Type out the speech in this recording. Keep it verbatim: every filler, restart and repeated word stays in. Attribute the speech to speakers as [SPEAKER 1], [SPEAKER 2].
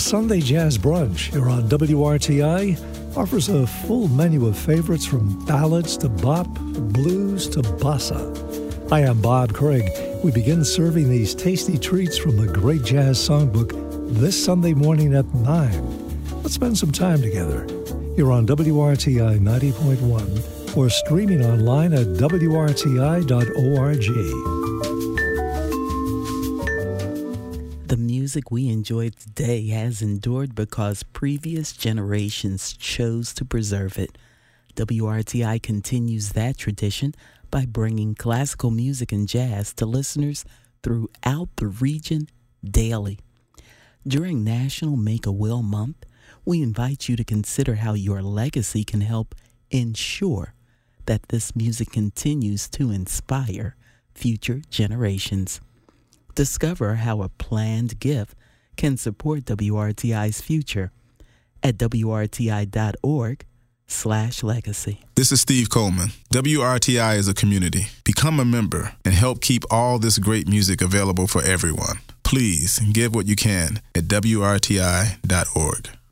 [SPEAKER 1] Sunday Jazz Brunch here on W R T I offers a full menu of favorites from ballads to bop, blues to bossa. I am Bob Craig. We begin serving these tasty treats from the Great Jazz Songbook this Sunday morning at nine. Let's spend some time together. You're on W R T I ninety point one or streaming online at W R T I dot org.
[SPEAKER 2] The music we enjoy today has endured because previous generations chose to preserve it. W R T I continues that tradition by bringing classical music and jazz to listeners throughout the region daily. During National Make-A-Will Month, we invite you to consider how your legacy can help ensure that this music continues to inspire future generations. Discover how a planned gift can support W R T I's future at W R T I dot org slash legacy.
[SPEAKER 3] This is Steve Coleman. W R T I is a community. Become a member and help keep all this great music available for everyone. Please give what you can at W R T I dot org.